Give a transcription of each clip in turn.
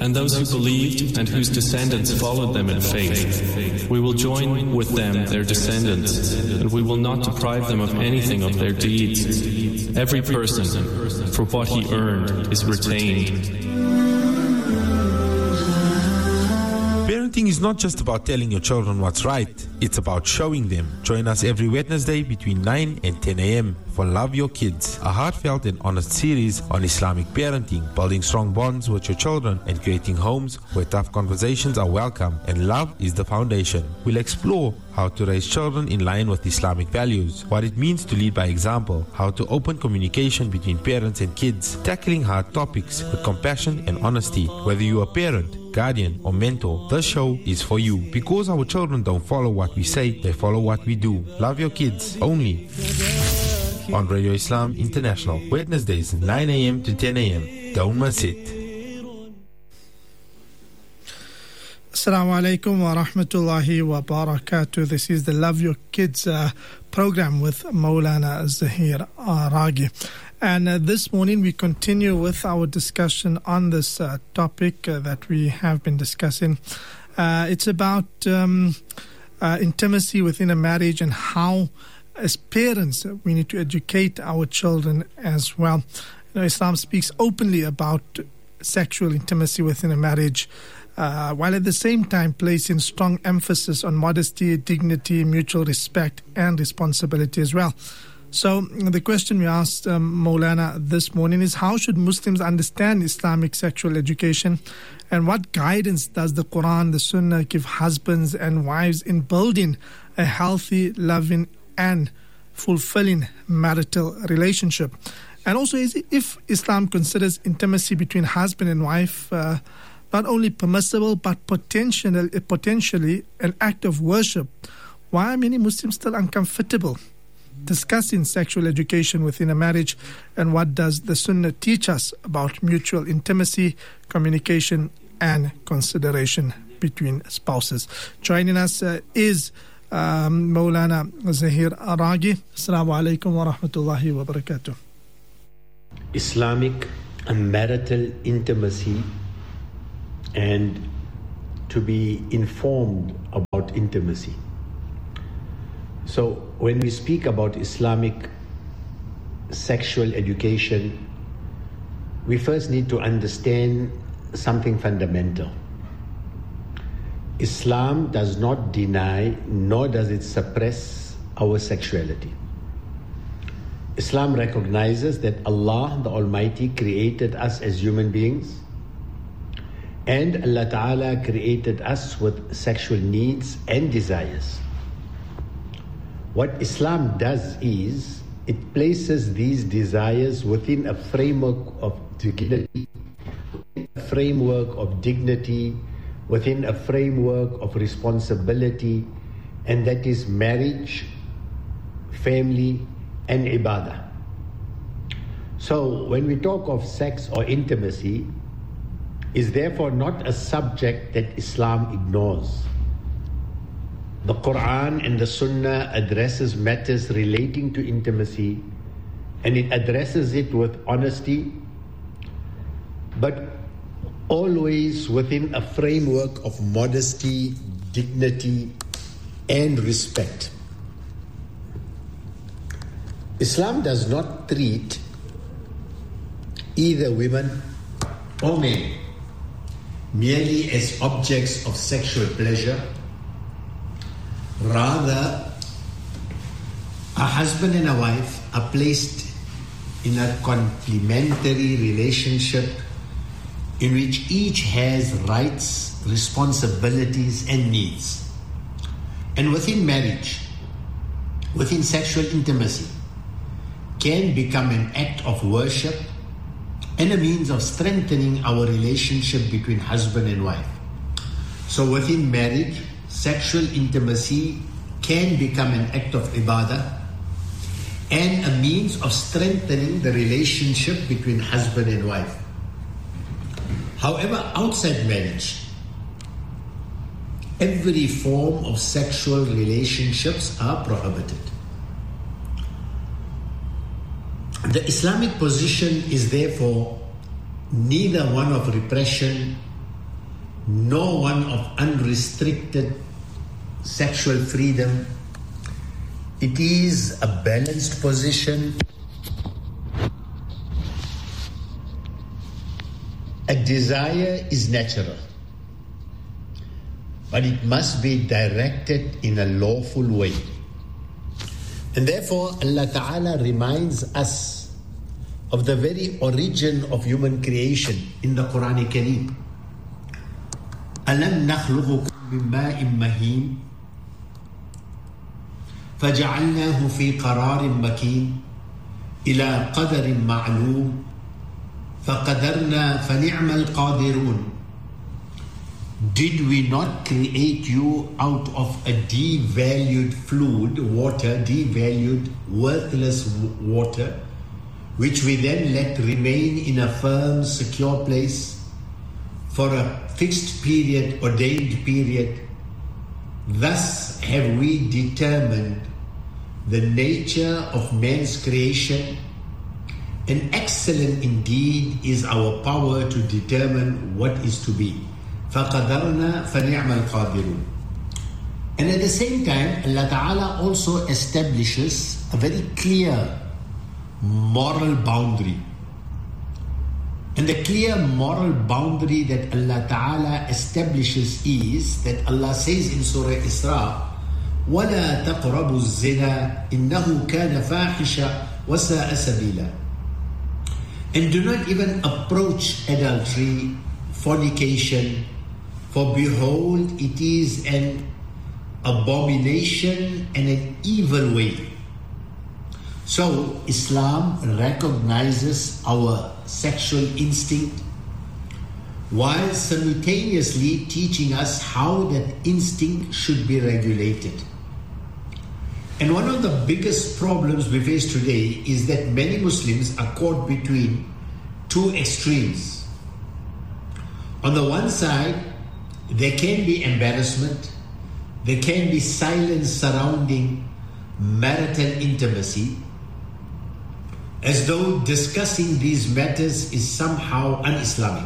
and those who believed and whose descendants followed them in faith. We will join with them their descendants, and we will not deprive them of anything of their deeds. Every person, for what he earned, is retained. Parenting is not just about telling your children what's right, it's about showing them. Join us every Wednesday between 9 and 10 a.m. for Love Your Kids, a heartfelt and honest series on Islamic parenting, building strong bonds with your children and creating homes where tough conversations are welcome and love is the foundation. We'll explore how to raise children in line with Islamic values, what it means to lead by example, how to open communication between parents and kids, tackling hard topics with compassion and honesty. Whether you're a parent, guardian or mentor, this show is for you, because our children don't follow what we say, they follow what we do. Love Your Kids, only on Radio Islam International, Wednesdays 9 a.m. to 10 a.m. Don't miss it. Assalamu alaikum wa rahmatullahi wa barakatuh. This is the Love Your Kids program with Maulana Zahir Ragi. And this morning we continue with our discussion on this topic that we have been discussing. It's about intimacy within a marriage and how, as parents, we need to educate our children as well. Islam speaks openly about sexual intimacy within a marriage, while at the same time placing strong emphasis on modesty, dignity, mutual respect, and responsibility as well. So the question we asked Maulana this morning is, how should Muslims understand Islamic sexual education, and what guidance does the Quran, the Sunnah give husbands and wives in building a healthy, loving and fulfilling marital relationship? And also, if Islam considers intimacy between husband and wife not only permissible but potentially an act of worship, why are many Muslims still uncomfortable discussing sexual education within a marriage, and what does the Sunnah teach us about mutual intimacy, communication and consideration between spouses? Joining us is Maulana Zahir Ragi. Assalamu alaikum wa rahmatullahi wa barakatuh. Islamic and marital intimacy, and to be informed about intimacy. So when we speak about Islamic sexual education, we first need to understand something fundamental. Islam does not deny, nor does it suppress our sexuality. Islam recognizes that Allah, the Almighty, created us as human beings, and Allah Ta'ala created us with sexual needs and desires. What Islam does is, it places these desires within a framework of dignity, within a framework of responsibility, and that is marriage, family, and ibadah. So when we talk of sex or intimacy, is therefore not a subject that Islam ignores. The Quran and the Sunnah addresses matters relating to intimacy, and it addresses it with honesty, but always within a framework of modesty, dignity, and respect. Islam does not treat either women or men merely as objects of sexual pleasure. Rather, a husband and a wife are placed in a complementary relationship in which each has rights, responsibilities, and needs. And within marriage, within sexual intimacy, can become an act of worship and a means of strengthening our relationship between husband and wife. So within marriage, sexual intimacy can become an act of ibadah and a means of strengthening the relationship between husband and wife. However, outside marriage, every form of sexual relationships are prohibited. The Islamic position is therefore neither one of repression nor one of unrestricted sexual freedom. It is a balanced position. A desire is natural, but it must be directed in a lawful way. And therefore, Allah Ta'ala reminds us of the very origin of human creation in the Quran Kareem. أَلَمْ نَخْلُقُكُم مِّن مَّاءٍ مَّهِينٍ فَجَعَلْنَاهُ فِي قَرَارٍ مَّكِينٍ إِلَى قَدَرٍ مَّعْلُومٍ فَقَدَرْنَا فَنِعْمَ الْقَادِرُونَ. Did we not create you out of a devalued fluid, water, devalued, worthless water, which we then let remain in a firm, secure place for a fixed period, ordained period? Thus have we determined the nature of man's creation, and excellent indeed is our power to determine what is to be. فَقَدَرْنَا فَنِعْمَ الْقَادِرُونَ. And at the same time, Allah Ta'ala also establishes a very clear moral boundary. And the clear moral boundary that Allah Ta'ala establishes is that Allah says in Surah Isra, وَلَا تَقْرَبُوا الزِّنَا إِنَّهُ كَانَ فَاحِشًا وَسَاءَ سَبِيلًا. And do not even approach adultery, fornication, for behold, it is an abomination and an evil way. So, Islam recognizes our sexual instinct while simultaneously teaching us how that instinct should be regulated. And one of the biggest problems we face today is that many Muslims are caught between two extremes. On the one side, there can be embarrassment, there can be silence surrounding marital intimacy, as though discussing these matters is somehow un-Islamic.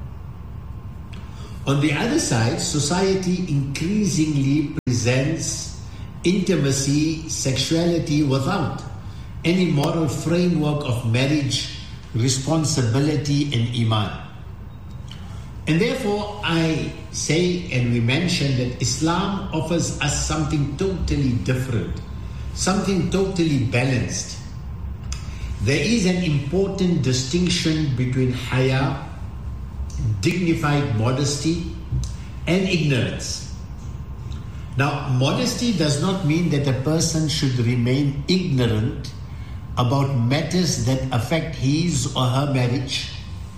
On the other side, society increasingly presents intimacy, sexuality without any moral framework of marriage, responsibility and iman. And therefore I say, and we mention, that Islam offers us something totally different, something totally balanced. There is an important distinction between haya, dignified modesty, and ignorance. Now, modesty does not mean that a person should remain ignorant about matters that affect his or her marriage,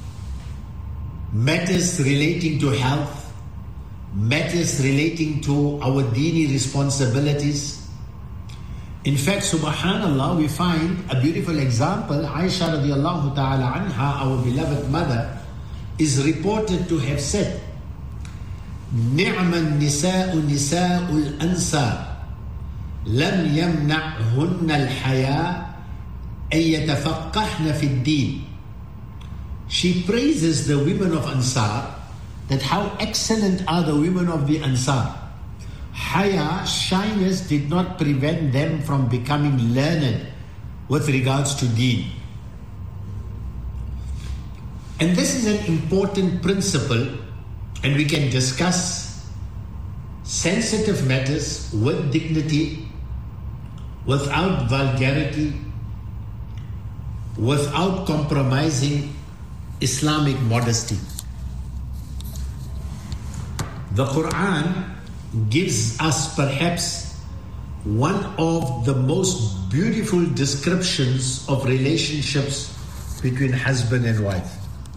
matters relating to health, matters relating to our dini responsibilities. In fact, subhanallah, we find a beautiful example. Aisha radiallahu ta'ala anha, our beloved mother, is reported to have said, نِعْمَ النِّسَاءُ نِسَاءُ الْأَنْصَارِ لَمْ يَمْنَعْهُنَّ الْحَيَاءُ أَن يَتَفَقَّهْنَ فِي الدِّينِ. She praises the women of Ansar, that how excellent are the women of the Ansar. Haya, shyness, did not prevent them from becoming learned with regards to deen. And this is an important principle, and we can discuss sensitive matters with dignity, without vulgarity, without compromising Islamic modesty. The Quran gives us perhaps one of the most beautiful descriptions of relationships between husband and wife.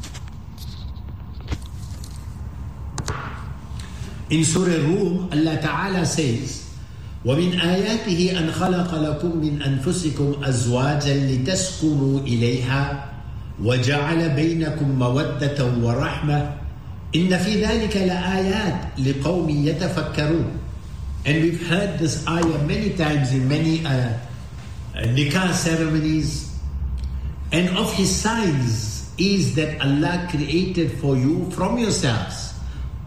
In Surah Rum, Allah Ta'ala says, وَمِنْ آيَاتِهِ أَنْ خَلَقَ لَكُم مِّنْ أَنفُسِكُمْ أَزْوَاجًا لِتَسْكُنُوا إِلَيْهَا وَجَعَلَ بَيْنَكُمْ مَوَدَّةً وَرَحْمَةً إِنَّ فِي ذَلِكَ لَآيَاتٍ لِقَوْمٍ يَتَفَكَّرُونَ. And we've heard this ayah many times in many nikah ceremonies. And of His signs is that Allah created for you from yourselves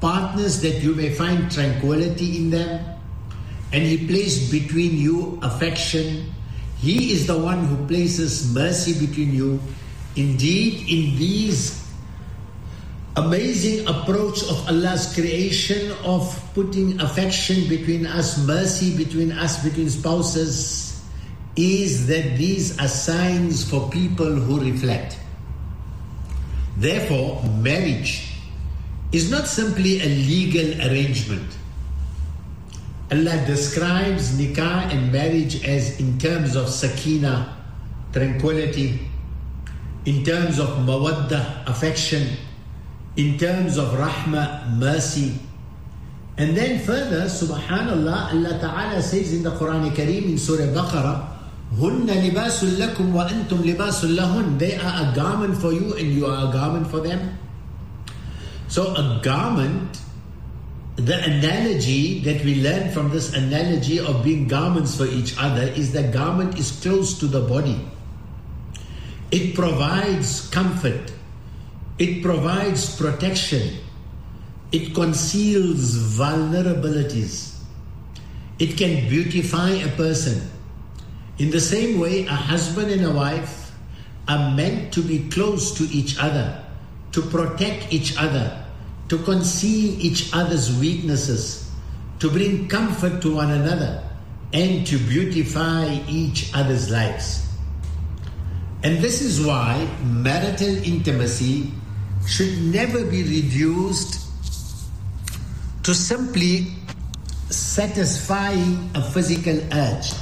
partners that you may find tranquility in them, and He placed between you affection. He is the one who places mercy between you. Indeed, in these amazing approach of Allah's creation of putting affection between us, mercy between us, between spouses, is that these are signs for people who reflect. Therefore, marriage is not simply a legal arrangement. Allah describes nikah and marriage as in terms of sakina, tranquility, in terms of mawaddah, affection, in terms of rahmah, mercy. And then further, subhanallah, Allah Ta'ala says in the Quran Kareem in Surah Baqarah, هُنَّ لِبَاسٌ لَكُمْ وَأَنْتُمْ لِبَاسٌ لَهُنْ. They are a garment for you and you are a garment for them. So a garment, the analogy that we learn from this analogy of being garments for each other is the garment is close to the body. It provides comfort. It provides protection. It conceals vulnerabilities. It can beautify a person. In the same way, a husband and a wife are meant to be close to each other, to protect each other, to conceal each other's weaknesses, to bring comfort to one another, and to beautify each other's lives. And this is why marital intimacy should never be reduced to simply satisfying a physical urge.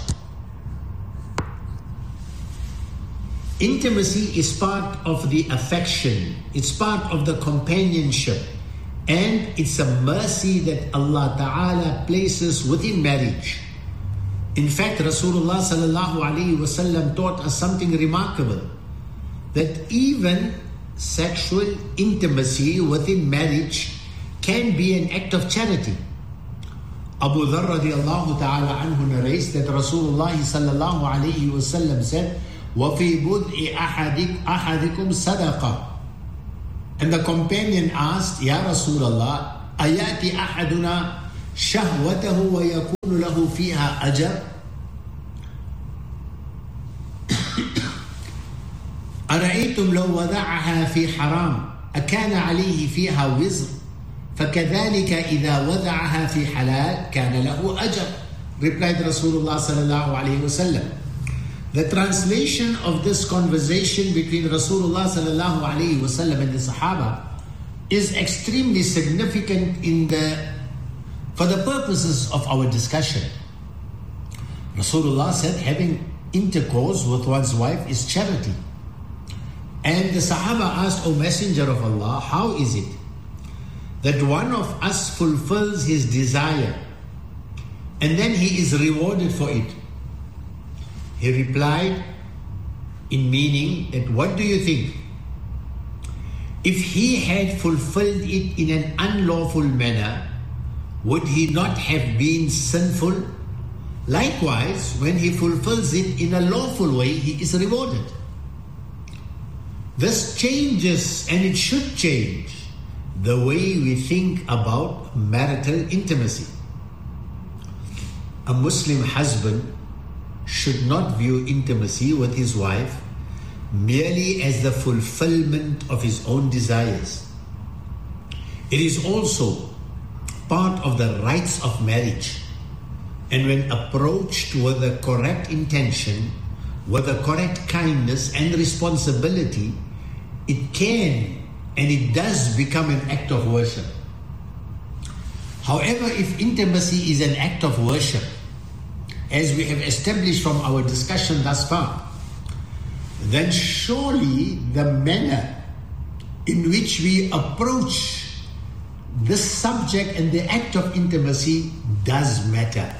Intimacy is part of the affection, it's part of the companionship, and it's a mercy that Allah Ta'ala places within marriage. In fact, Rasulullah Sallallahu Alaihi Wasallam taught us something remarkable, that even sexual intimacy within marriage can be an act of charity. Abu Dharr radiallahu ta'ala anhu narrates that Rasulullah Sallallahu Alaihi Wasallam said, وَفِي بُدْءِ أَحَدِكُمْ صَدَقَةً. And the companion asked, Ya Rasulullah, أَيَأْتِ أَحَدُنَا شَهْوَتَهُ وَيَكُونُ لَهُ فِيهَا أَجَرٌ. أَرَأَيْتُمْ لَوْ وَضَعَهَا فِي حَرَامٍ أَكَانَ عَلَيْهِ فِيهَا وِزْرٌ فَكَذَلِكَ إِذَا وَضَعَهَا فِي حَلَالٍ كَانَ لَهُ أَجَرٌ. Replied Rasulullah sallallahu alayhi wasallam. The translation of this conversation between Rasulullah sallallahu alayhi wasallam and the Sahaba is extremely significant for the purposes of our discussion. Rasulullah said having intercourse with one's wife is charity. And the Sahaba asked, O Messenger of Allah, how is it that one of us fulfills his desire and then he is rewarded for it? He replied in meaning that, what do you think? If he had fulfilled it in an unlawful manner, would he not have been sinful? Likewise, when he fulfills it in a lawful way, he is rewarded. This changes, and it should change, the way we think about marital intimacy. A Muslim husband should not view intimacy with his wife merely as the fulfillment of his own desires. It is also part of the rights of marriage, and when approached with the correct intention, with the correct kindness and responsibility, it can and it does become an act of worship. However, if intimacy is an act of worship, as we have established from our discussion thus far, then surely the manner in which we approach this subject and the act of intimacy does matter.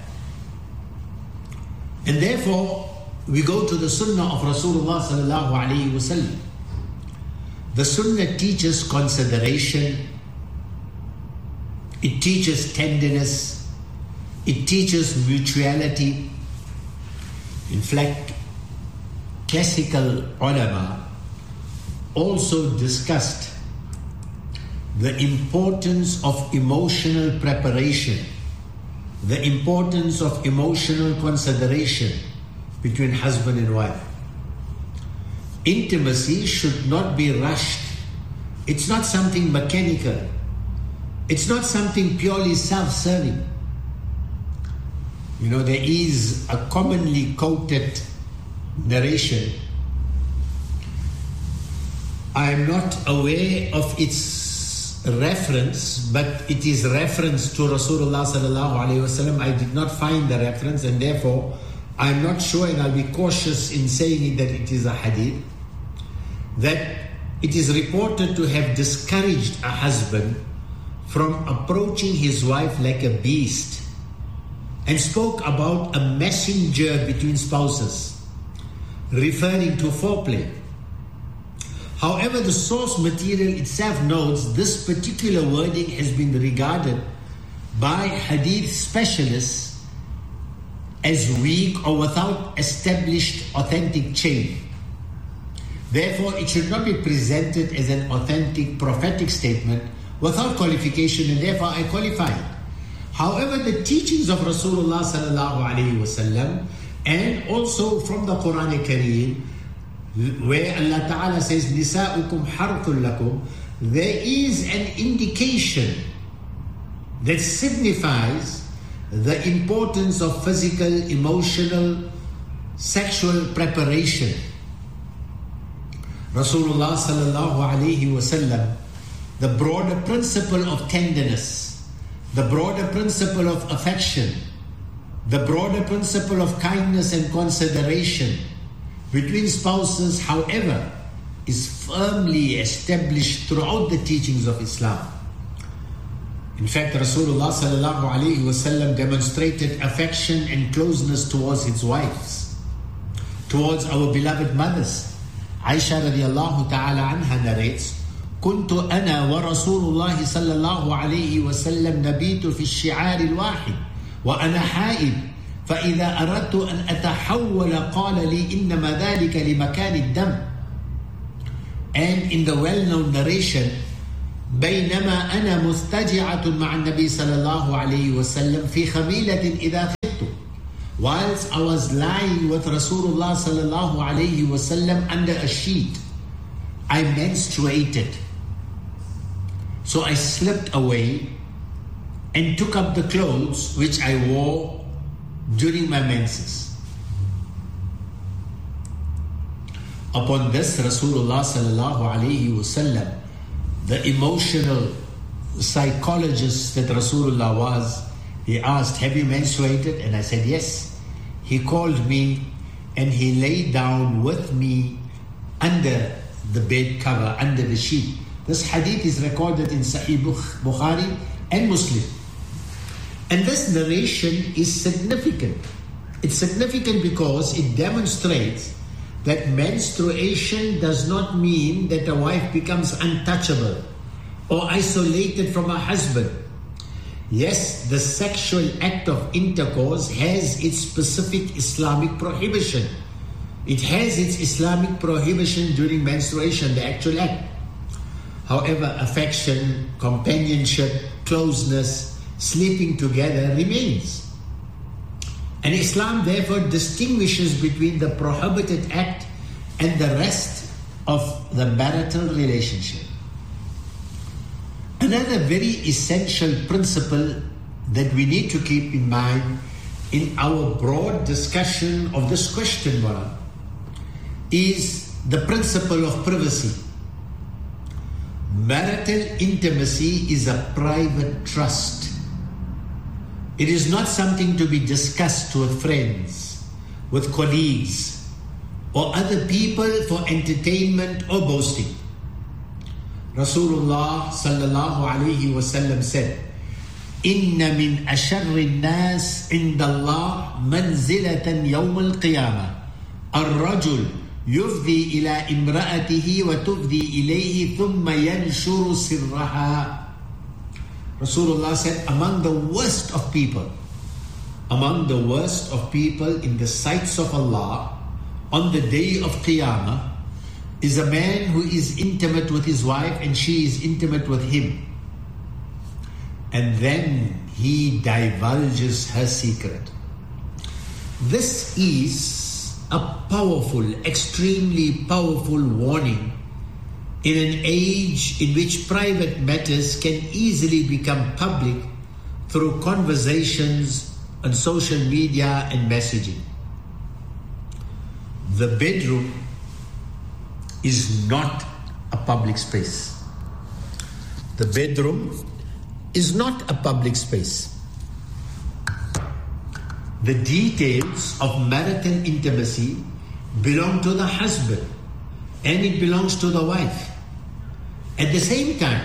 And therefore, we go to the Sunnah of Rasulullah sallallahu alaihi wasallam. The Sunnah teaches consideration, it teaches tenderness, it teaches mutuality. In fact, classical ulama also discussed the importance of emotional preparation, the importance of emotional consideration between husband and wife. Intimacy should not be rushed. It's not something mechanical. It's not something purely self-serving. You know, there is a commonly quoted narration. I am not aware of its reference, but it is reference to Rasulullah sallallahu alaihi wasallam. I did not find the reference, and therefore I am not sure, and I'll be cautious in saying that it is a hadith, that it is reported to have discouraged a husband from approaching his wife like a beast, and spoke about a messenger between spouses, referring to foreplay. However, the source material itself notes this particular wording has been regarded by hadith specialists as weak or without established authentic chain. Therefore, it should not be presented as an authentic prophetic statement without qualification, and therefore I qualify it. However, the teachings of Rasulullah sallallahu alaihi wasallam, and also from the Quran Kareem, where Allah Ta'ala says, Nisa'ukum harthul lakum, there is an indication that signifies the importance of physical, emotional, sexual preparation. Rasulullah sallallahu alaihi wasallam, the broader principle of tenderness, the broader principle of affection, the broader principle of kindness and consideration between spouses, however, is firmly established throughout the teachings of Islam. In fact, Rasulullah sallallahu alaihi wasallam demonstrated affection and closeness towards his wives, towards our beloved mothers. Aisha radiallahu ta'ala anha narrates, كنت أنا ورسول الله صلى الله عليه وسلم نبيت في الشعار الواحد وأنا حائض فإذا أردت أن أتحول قال لي إنما ذلك لمكان الدم. And in the well-known narration, بينما أنا مستجعة مع النبي صلى الله عليه وسلم في خميلة إذا خفت, whilst I was lying with Rasulullah صلى الله عليه وسلم under a sheet, I menstruated. So I slipped away and took up the clothes which I wore during my menses. Upon this, Rasulullah sallallahu alaihi wasallam, the emotional psychologist that Rasulullah was, he asked, have you menstruated? And I said, yes. He called me and he lay down with me under the bed cover, under the sheet. This hadith is recorded in Sahih Bukhari and Muslim. And this narration is significant. It's significant because it demonstrates that menstruation does not mean that a wife becomes untouchable or isolated from her husband. Yes, the sexual act of intercourse has its specific Islamic prohibition. It has its Islamic prohibition during menstruation, the actual act. However, affection, companionship, closeness, sleeping together remains. And Islam therefore distinguishes between the prohibited act and the rest of the marital relationship. Another very essential principle that we need to keep in mind in our broad discussion of this question, Mara, is the principle of privacy. Marital intimacy is a private trust. It is not something to be discussed with friends, with colleagues, or other people for entertainment or boasting. Rasulullah sallallahu alayhi wasallam said, "Inna min asharri nas inda Allah manzilatan yawm al-qiyamah. Ar-rajul yufdi ila imra'atihi wa tufdi ilayhi thumma yanshuru sirraha." Rasulullah said, among the worst of people in the sights of Allah on the day of Qiyamah is a man who is intimate with his wife and she is intimate with him. And then he divulges her secret. This is a powerful, extremely powerful warning in an age in which private matters can easily become public through conversations on social media and messaging. The bedroom is not a public space. The bedroom is not a public space. The details of marital intimacy belong to the husband and it belongs to the wife. At the same time,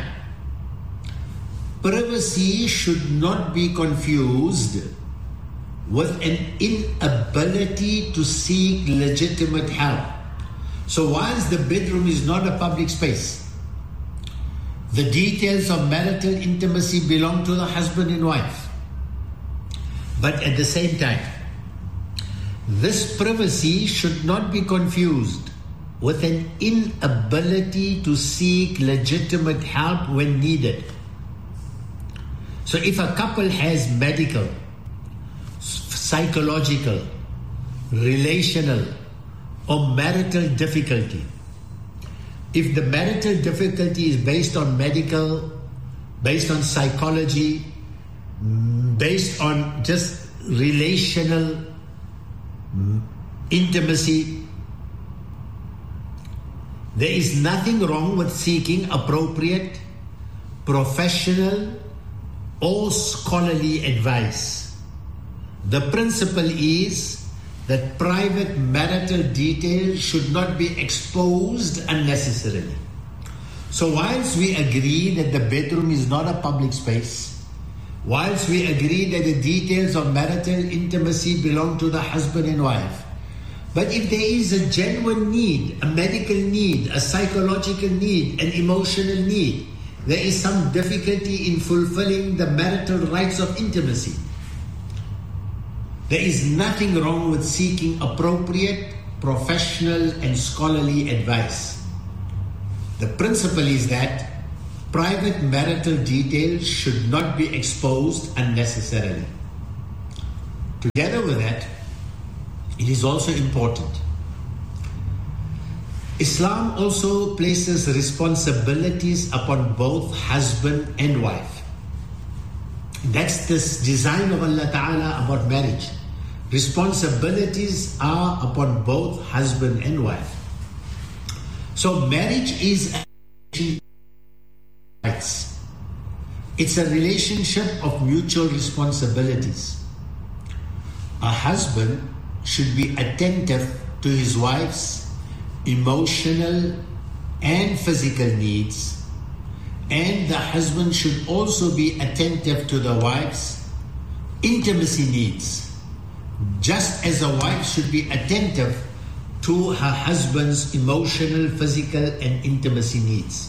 privacy should not be confused with an inability to seek legitimate help. So whilst the bedroom is not a public space, the details of marital intimacy belong to the husband and wife. But at the same time, this privacy should not be confused with an inability to seek legitimate help when needed. So if a couple has medical, psychological, relational, or marital difficulty, if the marital difficulty is based on medical, based on psychology, based on just relational intimacy, there is nothing wrong with seeking appropriate, professional, or scholarly advice. The principle is that private marital details should not be exposed unnecessarily. So whilst we agree that the bedroom is not a public space, whilst we agree that the details of marital intimacy belong to the husband and wife, but if there is a genuine need, a medical need, a psychological need, an emotional need, there is some difficulty in fulfilling the marital rights of intimacy, there is nothing wrong with seeking appropriate, professional, and scholarly advice. The principle is that private marital details should not be exposed unnecessarily. Together with that, it is also important. Islam also places responsibilities upon both husband and wife. That's this design of Allah Ta'ala about marriage. Responsibilities are upon both husband and wife. So marriage is a rights. It's a relationship of mutual responsibilities. A husband should be attentive to his wife's emotional and physical needs, and the husband should also be attentive to the wife's intimacy needs, just as a wife should be attentive to her husband's emotional, physical, and intimacy needs.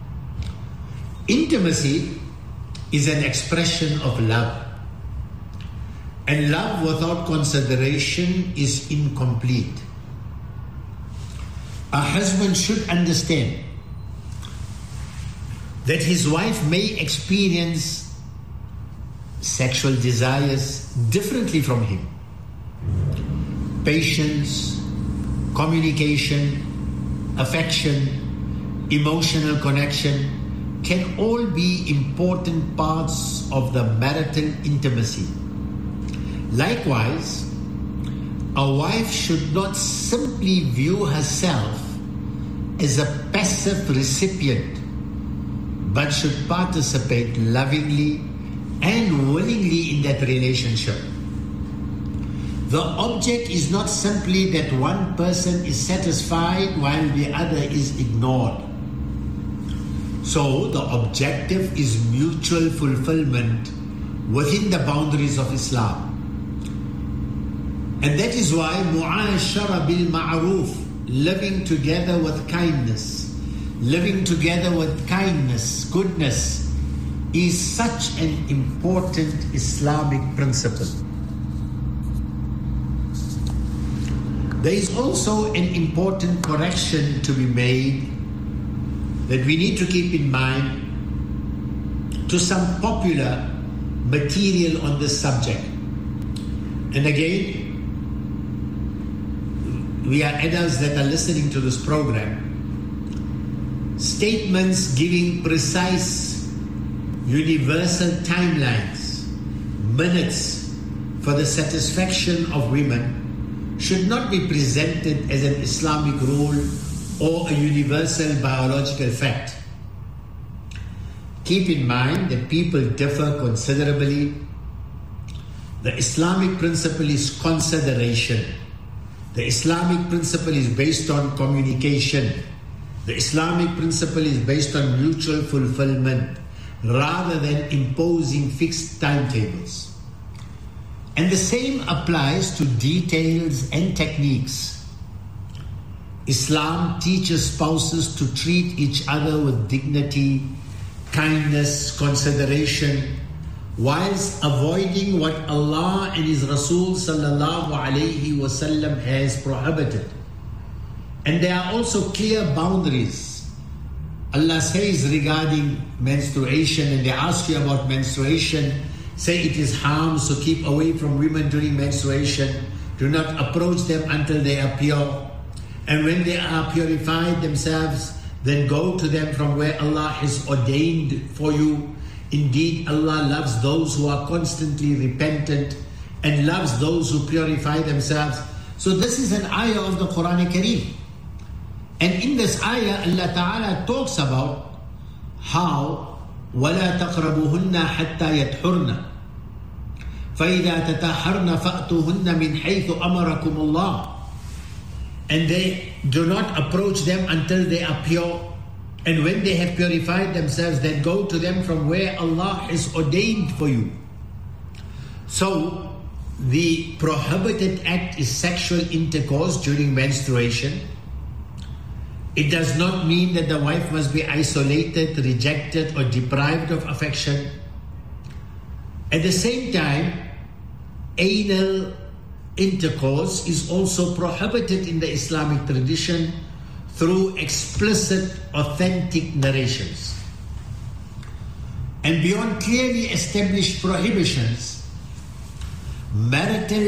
Intimacy is an expression of love, and love without consideration is incomplete. A husband should understand that his wife may experience sexual desires differently from him. Patience, communication, affection, emotional connection can all be important parts of the marital intimacy. Likewise, a wife should not simply view herself as a passive recipient, but should participate lovingly and willingly in that relationship. The object is not simply that one person is satisfied while the other is ignored. So the objective is mutual fulfillment within the boundaries of Islam. And that is why mu'ashara bil ma'ruf, living together with kindness, goodness, is such an important There is also an important correction to be made that we need to keep in mind to some popular material on this subject. And again, we are adults that are listening to this program. Statements giving precise, universal timelines, minutes for the satisfaction of women should not be presented as an Islamic rule or a universal biological fact. Keep in mind that people differ considerably. The Islamic principle is consideration. The Islamic principle is based on communication. The Islamic principle is based on mutual fulfillment rather than imposing fixed timetables. And the same applies to details and techniques. Islam teaches spouses to treat each other with dignity, kindness, consideration, whilst avoiding what Allah and His Rasul sallallahu alayhi wasallam has prohibited. And there are also clear boundaries. Allah says regarding menstruation, and they ask you about menstruation, say it is harm, so keep away from women during menstruation. Do not approach them until they are pure. And when they are purified themselves, then go to them from where Allah has ordained for you. Indeed, Allah loves those who are constantly repentant and loves those who purify themselves. So this is an ayah of the Quran Kareem. And in this ayah, Allah Ta'ala talks about how وَلَا تَقْرَبُهُنَّ حَتَّى يَدْحُرْنَ فَإِذَا تَتَحَرْنَ فَأْتُوهُنَّ مِنْ حَيْثُ أَمَرَكُمُ اللَّهُ. And they do not approach them until they are pure. And when they have purified themselves, then go to them from where Allah has ordained for you. So, the prohibited act is sexual intercourse during menstruation. It does not mean that the wife must be isolated, rejected, or deprived of affection. At the same time, anal intercourse is also prohibited in the Islamic tradition through explicit, authentic narrations. And beyond clearly established prohibitions, marital